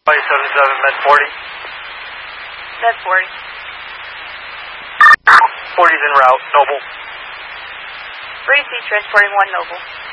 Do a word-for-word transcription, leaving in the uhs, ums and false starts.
seventy-seven, med forty. Med forty. forty's en route, Noble. Brady C transporting one Noble.